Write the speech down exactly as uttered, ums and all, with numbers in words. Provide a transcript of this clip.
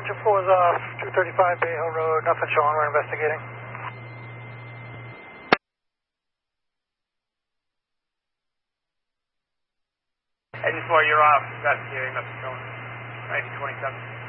Engine four is off, two thirty-five Bay Hill Road, nothing showing, we're investigating. Engine four, you're off, investigating, nothing showing. ninety twenty-seven.